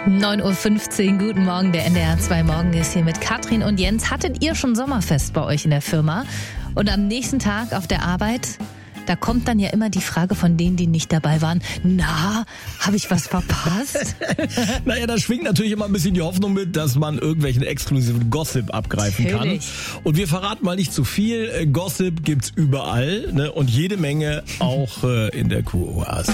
9.15 Uhr, guten Morgen, der NDR 2 Morgen ist hier mit Katrin und Jens. Hattet ihr schon Sommerfest bei euch in der Firma? Und am nächsten Tag auf der Arbeit, da kommt dann ja immer die Frage von denen, die nicht dabei waren, na, habe ich was verpasst? Naja, da schwingt natürlich immer ein bisschen die Hoffnung mit, dass man irgendwelchen exklusiven Gossip abgreifen Natürlich. kann. Und wir verraten mal nicht zu viel. Gossip gibt's überall, ne? Und jede Menge auch in der Kuroase.